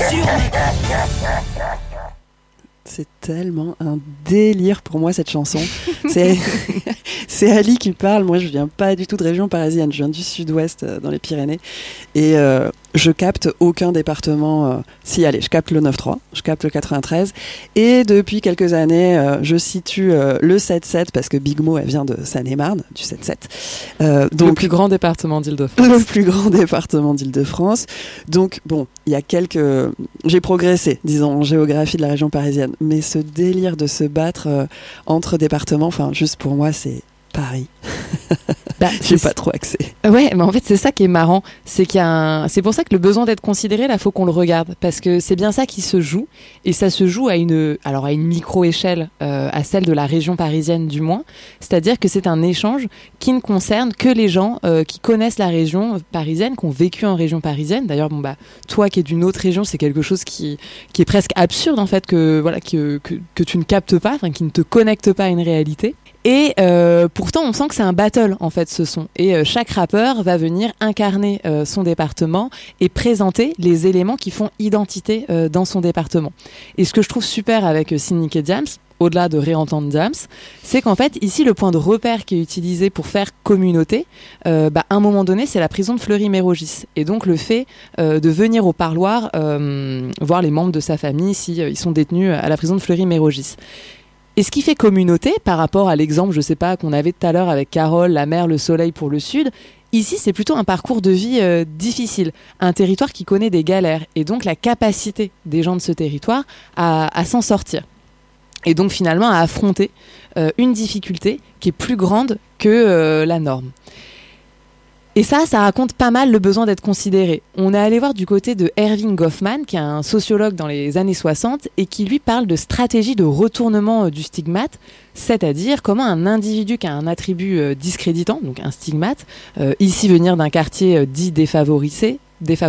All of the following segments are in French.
C'est tellement un délire pour moi cette chanson. C'est Ali qui parle. Moi, je viens pas du tout de région parisienne. Je viens du sud-ouest, dans les Pyrénées. Et je capte aucun département. Si, allez, je capte le 9-3, je capte le 93. Et depuis quelques années, je situe le 7-7 parce que Big Mo, elle vient de Seine-et-Marne, du 7-7. Donc, le plus grand département d'Île-de-France. Le plus grand département d'Île-de-France. Donc, bon, il y a j'ai progressé, disons, en géographie de la région parisienne. Mais ce délire de se battre entre départements, enfin, juste pour moi, c'est Paris. J'ai pas trop accès. Ouais, mais en fait, c'est ça qui est marrant. C'est c'est pour ça que le besoin d'être considéré, là, faut qu'on le regarde. Parce que c'est bien ça qui se joue. Et ça se joue à une micro-échelle, à celle de la région parisienne, du moins. C'est-à-dire que c'est un échange qui ne concerne que les gens qui connaissent la région parisienne, qui ont vécu en région parisienne. D'ailleurs, toi qui es d'une autre région, c'est quelque chose qui est presque absurde, en fait, que tu ne captes pas, qui ne te connecte pas à une réalité. Et pourtant, on sent que c'est un battle, en fait, ce son. Et chaque rappeur va venir incarner son département et présenter les éléments qui font identité dans son département. Et ce que je trouve super avec Cynic et Diams, au-delà de réentendre Diams, c'est qu'en fait, ici, le point de repère qui est utilisé pour faire communauté, à un moment donné, c'est la prison de Fleury-Mérogis. Et donc, le fait de venir au parloir voir les membres de sa famille s'ils sont détenus à la prison de Fleury-Mérogis. Et ce qui fait communauté, par rapport à l'exemple, je sais pas, qu'on avait tout à l'heure avec Carole, la mer, le soleil pour le sud, ici, c'est plutôt un parcours de vie difficile, un territoire qui connaît des galères, et donc la capacité des gens de ce territoire à s'en sortir. Et donc finalement à affronter une difficulté qui est plus grande que la norme. Et ça raconte pas mal le besoin d'être considéré. On est allé voir du côté de Erving Goffman, qui est un sociologue dans les années 60, et qui lui parle de stratégie de retournement du stigmate, c'est-à-dire comment un individu qui a un attribut discréditant, donc un stigmate, ici venir d'un quartier dit défavorisé,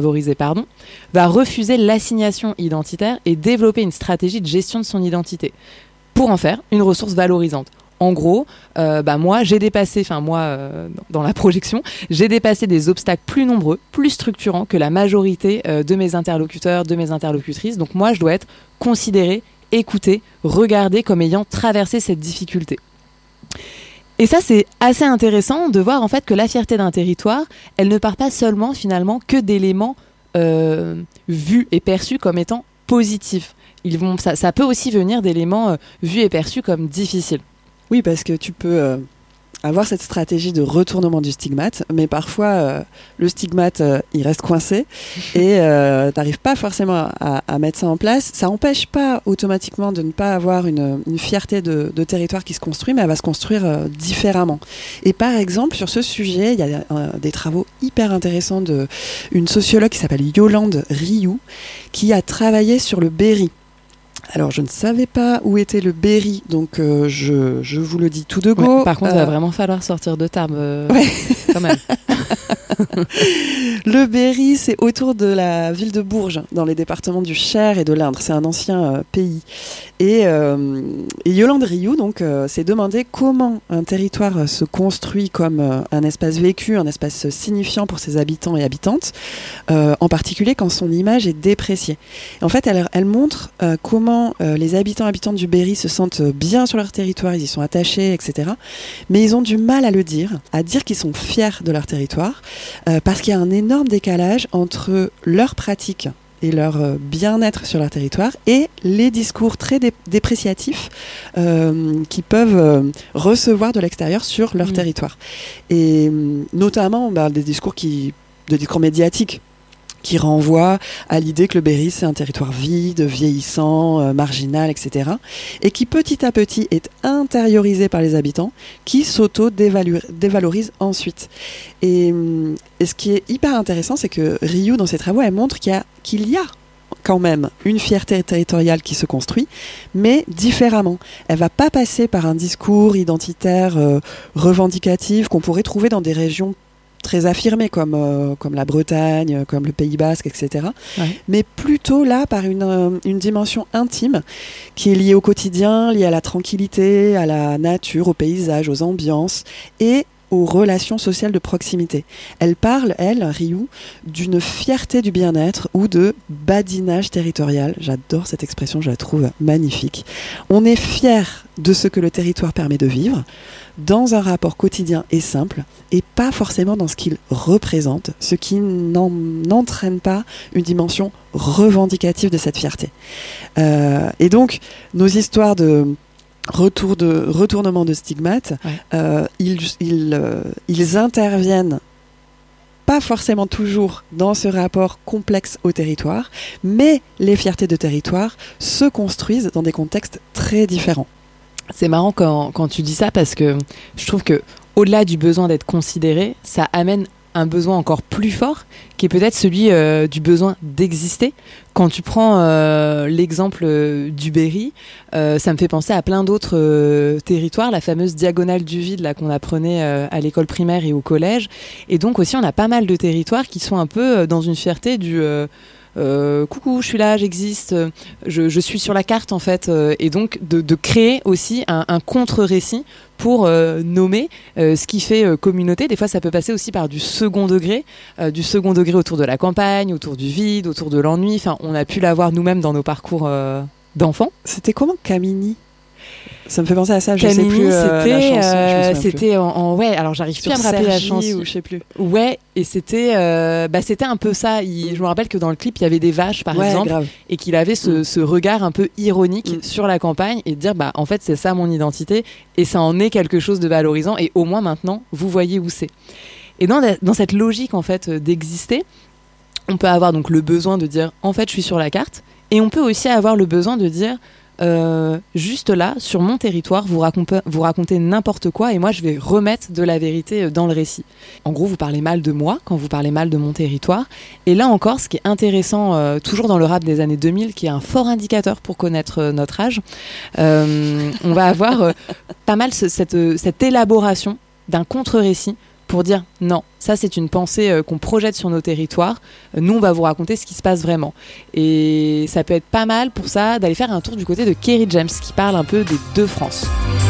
va refuser l'assignation identitaire et développer une stratégie de gestion de son identité pour en faire une ressource valorisante. En gros, moi, dans la projection, j'ai dépassé des obstacles plus nombreux, plus structurants que la majorité de mes interlocuteurs, de mes interlocutrices. Donc moi, je dois être considérée, écoutée, regardée comme ayant traversé cette difficulté. Et ça, c'est assez intéressant de voir en fait que la fierté d'un territoire, elle ne part pas seulement finalement que d'éléments vus et perçus comme étant positifs. Ça peut aussi venir d'éléments vus et perçus comme difficiles. Oui, parce que tu peux avoir cette stratégie de retournement du stigmate, mais parfois le stigmate il reste coincé et t'arrives pas forcément à mettre ça en place. Ça n'empêche pas automatiquement de ne pas avoir une fierté de territoire qui se construit, mais elle va se construire différemment. Et par exemple, sur ce sujet, il y a des travaux hyper intéressants d'une sociologue qui s'appelle Yolande Rioux, qui a travaillé sur le Berry. Alors, je ne savais pas où était le Berry, donc je vous le dis tout de go. Ouais, par contre, il va vraiment falloir sortir de Tarbes, quand même. Le Berry, c'est autour de la ville de Bourges, dans les départements du Cher et de l'Indre. C'est un ancien pays. Et Yolande Rioux donc, s'est demandé comment un territoire se construit comme un espace vécu, un espace signifiant pour ses habitants et habitantes, en particulier quand son image est dépréciée. Et en fait, elle montre comment les habitants et habitantes du Berry se sentent bien sur leur territoire, ils y sont attachés, etc. Mais ils ont du mal à dire qu'ils sont fiers de leur territoire, parce qu'il y a un énorme décalage entre leurs pratiques et leur bien-être sur leur territoire et les discours très dépréciatifs qu'ils peuvent recevoir de l'extérieur sur leur territoire. Et notamment des discours médiatiques qui renvoie à l'idée que le Berry, c'est un territoire vide, vieillissant, marginal, etc. Et qui, petit à petit, est intériorisé par les habitants, qui s'auto-dévalorisent ensuite. Et ce qui est hyper intéressant, c'est que Rioux, dans ses travaux, elle montre qu'il y a quand même une fierté territoriale qui se construit, mais différemment. Elle ne va pas passer par un discours identitaire revendicatif qu'on pourrait trouver dans des régions très affirmés comme la Bretagne, comme le Pays Basque, etc. Ouais. Mais plutôt là par une dimension intime qui est liée au quotidien, liée à la tranquillité, à la nature, au paysage, aux ambiances et aux relations sociales de proximité. Elle parle, elle, Ryu, d'une fierté du bien-être ou de badinage territorial. J'adore cette expression, je la trouve magnifique. On est fier de ce que le territoire permet de vivre, dans un rapport quotidien et simple, et pas forcément dans ce qu'il représente, ce qui n'entraîne pas une dimension revendicative de cette fierté. Et donc, nos histoires de retournement de stigmates, ils interviennent pas forcément toujours dans ce rapport complexe au territoire, mais les fiertés de territoire se construisent dans des contextes très différents. C'est marrant quand tu dis ça parce que je trouve que au-delà du besoin d'être considéré, ça amène un besoin encore plus fort qui est peut-être celui du besoin d'exister. Quand tu prends l'exemple du Berry, ça me fait penser à plein d'autres territoires, la fameuse diagonale du vide là, qu'on apprenait à l'école primaire et au collège. Et donc aussi, on a pas mal de territoires qui sont un peu dans une fierté du... coucou, je suis là, j'existe, je suis sur la carte en fait, et donc de créer aussi un contre-récit pour nommer ce qui fait communauté. Des fois, ça peut passer aussi par du second degré autour de la campagne, autour du vide, autour de l'ennui. Enfin, on a pu l'avoir nous-mêmes dans nos parcours d'enfants. C'était comment Camini ? Ça me fait penser à ça, je Camini, sais plus la chanson. C'était ouais, alors j'arrive plus à me rappeler la chanson. Ou je sais plus. Ouais, et c'était un peu ça. Je me rappelle que dans le clip, il y avait des vaches, par exemple, grave. Et qu'il avait ce regard un peu ironique sur la campagne et de dire, en fait, c'est ça mon identité et ça en est quelque chose de valorisant et au moins maintenant, vous voyez où c'est. Et dans cette logique, en fait, d'exister, on peut avoir donc le besoin de dire, en fait, je suis sur la carte, et on peut aussi avoir le besoin de dire, juste là, sur mon territoire, vous racontez n'importe quoi et moi je vais remettre de la vérité dans le récit. En gros, vous parlez mal de moi quand vous parlez mal de mon territoire. Et là encore, ce qui est intéressant, toujours dans le rap des années 2000, qui est un fort indicateur pour connaître notre âge, on va avoir pas mal cette élaboration d'un contre-récit pour dire non, ça c'est une pensée qu'on projette sur nos territoires, nous on va vous raconter ce qui se passe vraiment. Et ça peut être pas mal pour ça d'aller faire un tour du côté de Kerry James qui parle un peu des deux France.